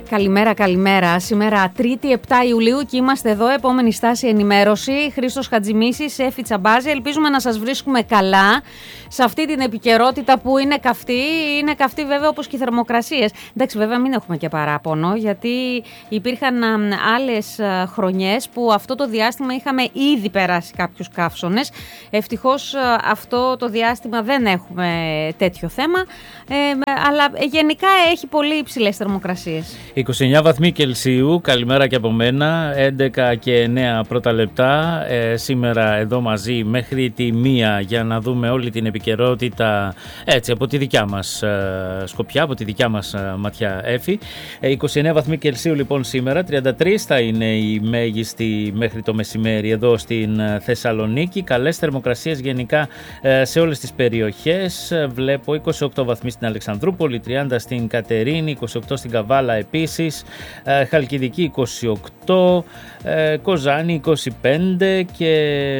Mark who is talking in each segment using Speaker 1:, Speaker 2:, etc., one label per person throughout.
Speaker 1: Καλημέρα, καλημέρα. Σήμερα 3η 7 Ιουλίου και είμαστε εδώ. Επόμενη στάση ενημέρωση. Χρήστος Χατζημίσης, Εφη Τσαμπάζη. Ελπίζουμε να σας βρίσκουμε καλά σε αυτή την επικαιρότητα που είναι καυτή. Είναι καυτή βέβαια όπως και οι θερμοκρασίες. Εντάξει, βέβαια μην έχουμε και παράπονο, γιατί υπήρχαν άλλες χρονιές που αυτό το διάστημα είχαμε ήδη περάσει κάποιους καύσονες. Ευτυχώς αυτό το διάστημα δεν έχουμε τέτοιο θέμα, αλλά γενικά έχει πολύ υψηλές θερμοκρασίες.
Speaker 2: 29 βαθμοί Κελσίου, καλημέρα και από μένα, 11 και 9 πρώτα λεπτά, σήμερα εδώ μαζί μέχρι τη 1 για να δούμε όλη την επικαιρότητα έτσι από τη δικιά μας σκοπιά, από τη δικιά μας ματιά Έφη. 29 βαθμοί Κελσίου λοιπόν σήμερα, 33 θα είναι η μέγιστη μέχρι το μεσημέρι εδώ στην Θεσσαλονίκη, καλές θερμοκρασίες γενικά σε όλες τις περιοχές, βλέπω 28 βαθμοί στην Αλεξανδρούπολη, 30 στην Κατερίνη, 28 στην Καβάλα επίσης, Χαλκιδική 28, Κοζάνη 25 και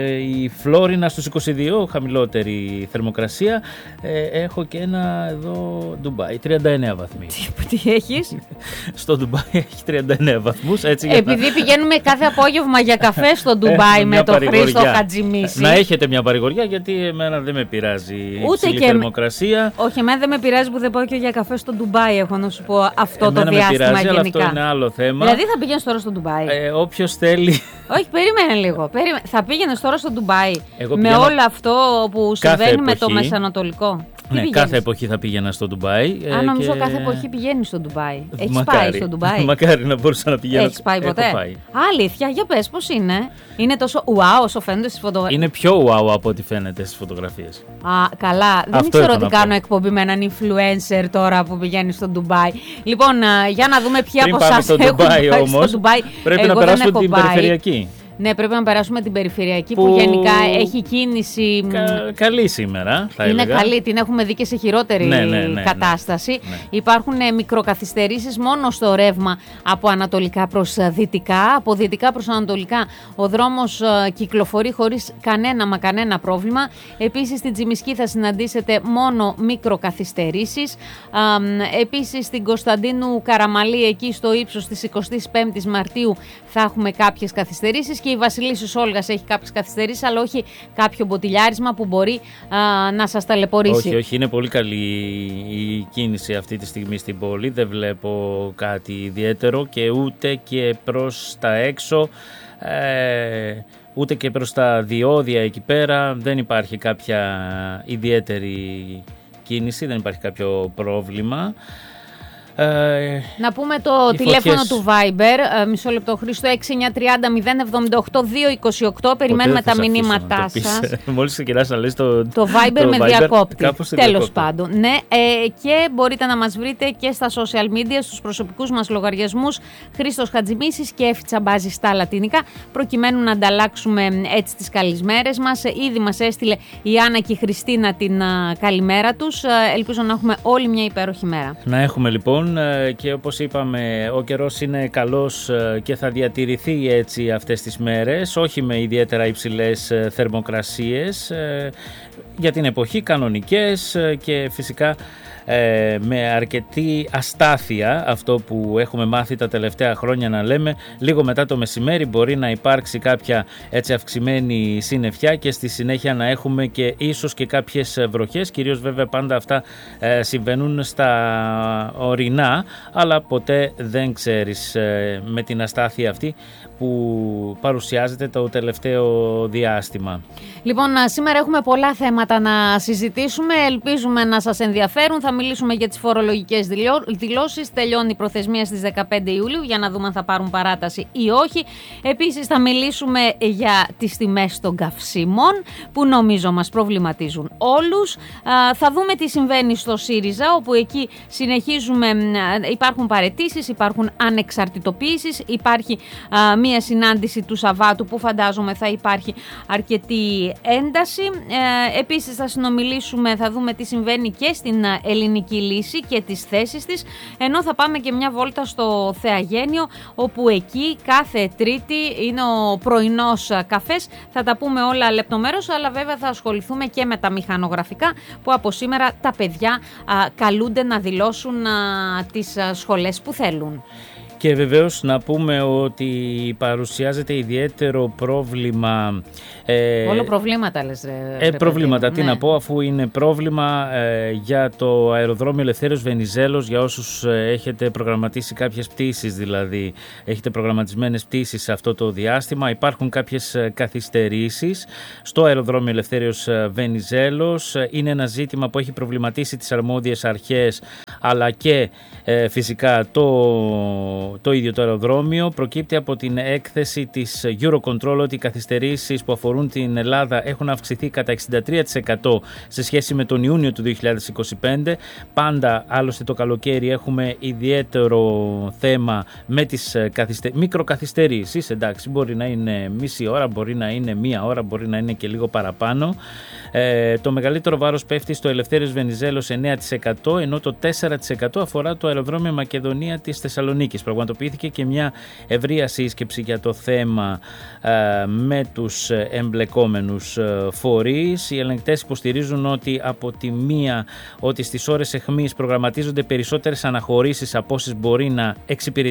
Speaker 2: η Φλόρινα στους 22, χαμηλότερη θερμοκρασία. Έχω και ένα εδώ Ντουμπάι, 39 βαθμοί.
Speaker 1: Τι έχεις?
Speaker 2: Στο Ντουμπάι έχει 39 βαθμούς. Έτσι,
Speaker 1: επειδή πηγαίνουμε κάθε απόγευμα για καφέ στο Ντουμπάι με τον Χρήστο Χατζημίση.
Speaker 2: Να έχετε μια παρηγοριά, γιατί εμένα δεν με πειράζει η υψηλή θερμοκρασία.
Speaker 1: Όχι, εμένα δεν με πειράζει που δεν πάω και για καφέ στο Ντουμπάι, έχω να σου πω αυτό το διάστημα
Speaker 2: πειράζει,
Speaker 1: γενικά.
Speaker 2: Αλλά αυτό είναι άλλο θέμα.
Speaker 1: Δηλαδή θα πηγαίνεις τώρα στο Ντουμπάι?
Speaker 2: Όποιος θέλει.
Speaker 1: Όχι, περίμενε λίγο. Θα πήγαινες τώρα στο Ντουμπάι με όλο αυτό που συμβαίνει με το Μεσανατολικό?
Speaker 2: Ναι, κάθε εποχή θα πήγαινα στο Ντουμπάι.
Speaker 1: Νομίζω κάθε εποχή πηγαίνει στο Ντουμπάι. Έχεις πάει στο Ντουμπάι?
Speaker 2: Μακάρι να μπορούσα να πηγαίνω.
Speaker 1: Έχεις πάει ποτέ? Αλήθεια, για πες, πώς είναι? Είναι τόσο wow όσο φαίνεται στις φωτογραφίες?
Speaker 2: Είναι πιο wow από ό,τι φαίνεται στις φωτογραφίες.
Speaker 1: Καλά. Δεν ήξερα ότι κάνω εκπομπή με έναν influencer τώρα που πηγαίνει στο Ντουμπάι. Λοιπόν, για να δούμε ποια από εσάς έχουν πάει στο Ντουμπάι.
Speaker 2: Πρέπει να περάσουμε την περιφερειακή.
Speaker 1: Ναι, πρέπει να περάσουμε την περιφερειακή που γενικά έχει κίνηση.
Speaker 2: Καλή σήμερα, θα
Speaker 1: είναι
Speaker 2: έλεγα.
Speaker 1: Καλή, την έχουμε δει και σε χειρότερη κατάσταση. Ναι. Υπάρχουν μικροκαθυστερήσεις μόνο στο ρεύμα από ανατολικά προς δυτικά. Από δυτικά προς ανατολικά ο δρόμος κυκλοφορεί χωρίς κανένα πρόβλημα. Επίσης στην Τσιμισκή θα συναντήσετε μόνο μικροκαθυστερήσεις. Επίσης στην Κωνσταντίνου Καραμαλή, εκεί στο ύψος της 25ης Μαρτίου θα έχουμε κάποιες καθυστερήσεις. Και η Βασιλίσσης Όλγας έχει κάποιες καθυστερήσεις, αλλά όχι κάποιο μποτιλιάρισμα που μπορεί να σας ταλαιπωρήσει.
Speaker 2: Όχι, είναι πολύ καλή η κίνηση αυτή τη στιγμή στην πόλη. Δεν βλέπω κάτι ιδιαίτερο και ούτε και προς τα έξω, ούτε και προς τα διόδια εκεί πέρα. Δεν υπάρχει κάποια ιδιαίτερη κίνηση, δεν υπάρχει κάποιο πρόβλημα.
Speaker 1: Να πούμε το τηλέφωνο του Viber, μισό λεπτό Χρήστο, 6930 078 228, περιμένουμε τα μηνύματά σας.
Speaker 2: Μόλις ξεκινάς να λες το
Speaker 1: Viber με διακόπτη, τέλος πάντων. Ναι, και μπορείτε να μας βρείτε και στα social media, στους προσωπικούς μας λογαριασμούς Χρήστος Χατζημίσης και Εφη Τσαμπάζη στα λατινικά, προκειμένου να ανταλλάξουμε έτσι τις καλησμέρες μας. Ήδη μας έστειλε η Άννα και η Χριστίνα την καλημέρα τους. Ελπίζω να έχουμε όλη μια υπέροχη μέρα.
Speaker 2: Να έχουμε λοιπόν. Και όπως είπαμε, ο καιρός είναι καλός και θα διατηρηθεί έτσι αυτές τις μέρες, όχι με ιδιαίτερα υψηλές θερμοκρασίες, για την εποχή κανονικές και φυσικά με αρκετή αστάθεια, αυτό που έχουμε μάθει τα τελευταία χρόνια να λέμε, λίγο μετά το μεσημέρι μπορεί να υπάρξει κάποια έτσι αυξημένη συννεφιά και στη συνέχεια να έχουμε και ίσως και κάποιες βροχές, κυρίως βέβαια πάντα αυτά συμβαίνουν στα ορεινά, αλλά ποτέ δεν ξέρεις με την αστάθεια αυτή που παρουσιάζεται το τελευταίο διάστημα.
Speaker 1: Λοιπόν, σήμερα έχουμε πολλά θέματα να συζητήσουμε, ελπίζουμε να σας ενδιαφέρουν. Θα μιλήσουμε για τις φορολογικές δηλώσεις, τελειώνει η προθεσμία στις 15 Ιουλίου για να δούμε αν θα πάρουν παράταση ή όχι. Επίσης θα μιλήσουμε για τις τιμές των καυσίμων που νομίζω μας προβληματίζουν όλους. Θα δούμε τι συμβαίνει στο ΣΥΡΙΖΑ, όπου εκεί υπάρχουν παραιτήσεις, υπάρχουν ανεξαρτητοποίησεις, υπάρχει μία συνάντηση του Σαββάτου που φαντάζομαι θα υπάρχει αρκετή ένταση. Επίσης θα συνομιλήσουμε, θα δούμε τι συμβαίνει και στην ελληνική λύση και τις θέσεις της, ενώ θα πάμε και μια βόλτα στο Θεαγένιο, όπου εκεί κάθε Τρίτη είναι ο πρωινός καφές. Θα τα πούμε όλα λεπτομέρως, αλλά βέβαια θα ασχοληθούμε και με τα μηχανογραφικά, που από σήμερα τα παιδιά καλούνται να δηλώσουν τις σχολές που θέλουν.
Speaker 2: Και βεβαίως να πούμε ότι παρουσιάζεται ιδιαίτερο πρόβλημα.
Speaker 1: Όλο προβλήματα λες
Speaker 2: προβλήματα, τι να πω, αφού είναι πρόβλημα για το αεροδρόμιο Ελευθέριος Βενιζέλος, για όσους έχετε προγραμματίσει κάποιες πτήσεις, δηλαδή έχετε προγραμματισμένες πτήσεις σε αυτό το διάστημα. Υπάρχουν κάποιες καθυστερήσεις στο αεροδρόμιο Ελευθέριος Βενιζέλος. Είναι ένα ζήτημα που έχει προβληματίσει τις αρμόδιες αρχές, αλλά και φυσικά το ίδιο το αεροδρόμιο. Προκύπτει από την έκθεση της Eurocontrol ότι οι καθυστερήσεις που αφορούν την Ελλάδα έχουν αυξηθεί κατά 63% σε σχέση με τον Ιούνιο του 2025. Πάντα άλλωστε το καλοκαίρι έχουμε ιδιαίτερο θέμα με τις μικροκαθυστερήσεις. Εντάξει, μπορεί να είναι μισή ώρα, μπορεί να είναι μία ώρα, μπορεί να είναι και λίγο παραπάνω. Το μεγαλύτερο βάρος πέφτει στο Ελευθέριος Βενιζέλος 9%, ενώ το 4% αφορά το αεροδρόμιο Μακεδονία της Θεσσαλονίκης. Πραγματοποιήθηκε και μια ευρεία σύσκεψη για το θέμα με τους εμπλεκόμενους φορείς. Οι ελεγκτές υποστηρίζουν ότι από τη μία ότι στις ώρες αιχμής προγραμματίζονται περισσότερες αναχωρήσεις από όσες μπορεί να εξυπηρετήσουν